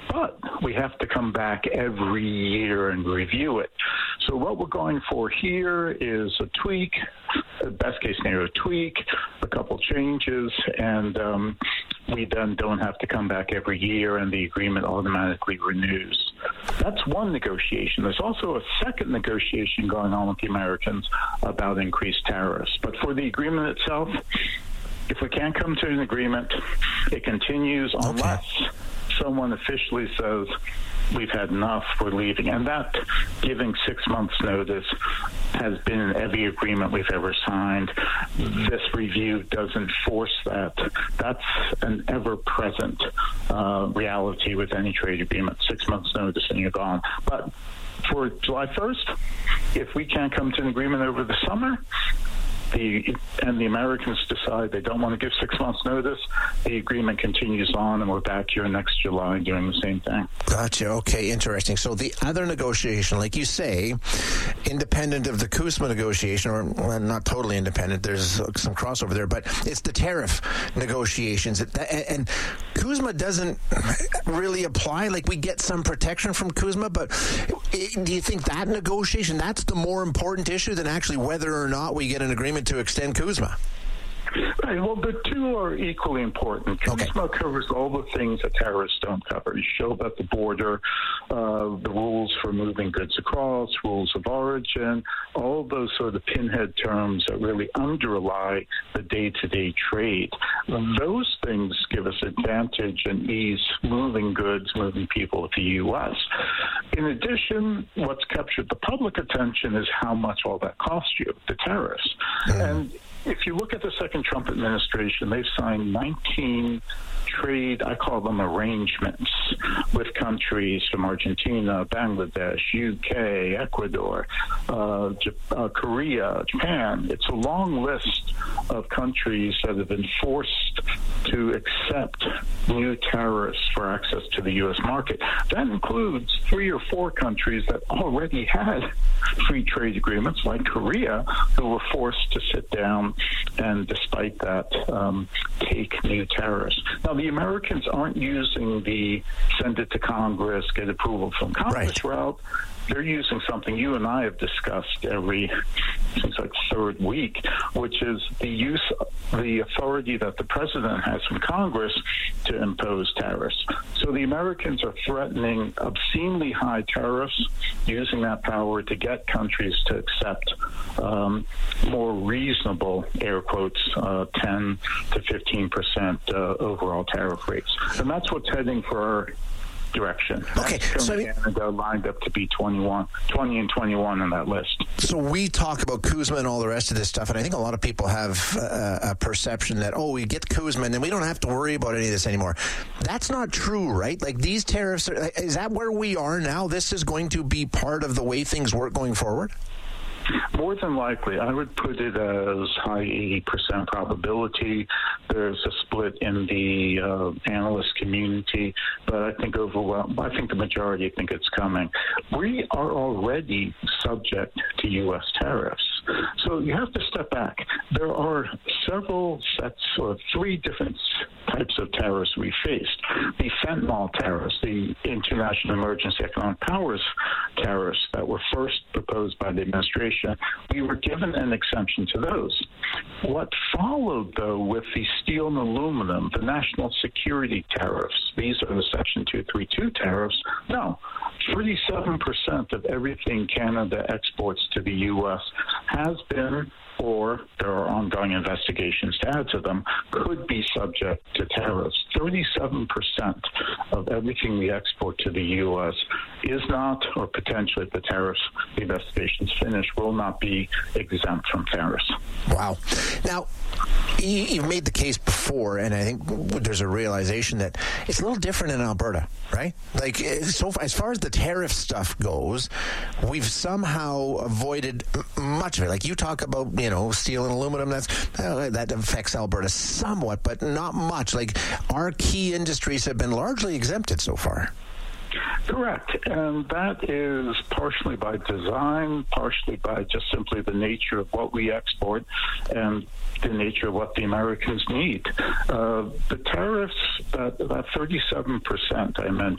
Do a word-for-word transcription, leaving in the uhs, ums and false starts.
but we have to come back every year and review it. So what we're going for here is a tweak, a best case scenario tweak, a couple changes, and um, we then don't have to come back every year and the agreement automatically renews. That's one negotiation. There's also a second negotiation going on with the Americans about increased tariffs. But for the agreement itself, if we can't come to an agreement, it continues okay. unless someone officially says, we've had enough, we're leaving. And that, giving six months notice, has been in every agreement we've ever signed. This review doesn't force that. That's an ever-present uh, reality with any trade agreement. Six months notice and you're gone. But for July first, if we can't come to an agreement over the summer, The, and the Americans decide they don't want to give six months' notice, the agreement continues on, and we're back here next July doing the same thing. Gotcha. Okay, interesting. So the other negotiation, like you say, independent of the CUSMA negotiation, or well, not totally independent, there's some crossover there, but it's the tariff negotiations. And CUSMA doesn't really apply. Like, we get some protection from CUSMA, but do you think that negotiation, that's the more important issue than actually whether or not we get an agreement to extend CUSMA? Right. Well, the two are equally important. CUSMA okay. covers all the things that tariffs don't cover. You show about the border, uh, the rules for moving goods across, rules of origin, all those sort of pinhead terms that really underlie the day-to-day trade. Those things give us advantage and ease moving goods, moving people to the U S. In addition, what's captured the public attention is how much all that costs you, the tariffs. Mm. And if you look at the second Trump administration, they've signed nineteen trade, I call them arrangements, with countries from Argentina, Bangladesh, U K, Ecuador, uh, J- uh, Korea, Japan. It's a long list of countries that have been forced to accept new tariffs for access to the U S market. That includes three or four countries that already had free trade agreements, like Korea, who were forced to sit down and, despite that, um, take new tariffs. Now, the Americans aren't using the send it to Congress, get approval from Congress right. route. They're using something you and I have discussed every, seems like third week, which is the use, the authority that the president has from Congress to impose tariffs. So the Americans are threatening obscenely high tariffs, using that power to get countries to accept um, more reasonable, air quotes, uh, ten to fifteen percent uh, overall tariff rates. And that's what's heading for our direction. Okay, so Canada lined up to be twenty-one, twenty and twenty-one on that list. So we talk about CUSMA and all the rest of this stuff, and I think a lot of people have uh, a perception that, oh, we get CUSMA and then we don't have to worry about any of this anymore. That's not true, right? Like, these tariffs, are, is that where we are now? This is going to be part of the way things work going forward? More than likely. I would put it as high eighty percent probability. There's a split in the uh, analyst community, but I think overwhelm- I think the majority think it's coming. We are already subject to U S tariffs. So you have to step back. There are several sets, or three different types of tariffs we faced. The fentanyl tariffs, the International Emergency Economic Powers tariffs that were first proposed by the administration, we were given an exemption to those. What followed, though, with the steel and aluminum, the national security tariffs, these are the Section two thirty-two tariffs, no. thirty-seven percent of everything Canada exports to the U S has been, or there are ongoing investigations to add to them, could be subject to tariffs. thirty-seven percent of everything we export to the U S is not, or potentially if the tariffs, the investigations finish, will not be exempt from tariffs. Wow. Now, you've made the case before, and I think there's a realization that it's a little different in Alberta, right? Like, so as far as the tariff stuff goes, we've somehow avoided much of it. Like, you talk about, you know, steel and aluminum, that's uh, that affects Alberta somewhat, but not much. Like, our key industries have been largely exempted so far. Correct. And that is partially by design, partially by just simply the nature of what we export and the nature of what the Americans need. Uh, the tariffs, that, that thirty-seven percent I mentioned,